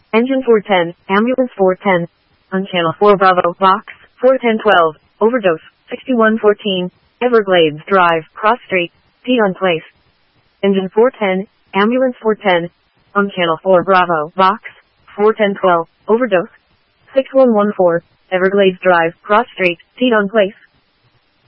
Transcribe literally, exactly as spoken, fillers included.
Engine four ten, ambulance four ten. On channel four Bravo, box, four ten twelve, overdose, sixty-one fourteen, Everglades Drive, cross street, T on place. Engine four ten, ambulance four ten. On channel four Bravo, box, four ten twelve, overdose, six one one four, Everglades Drive, cross street, T on place.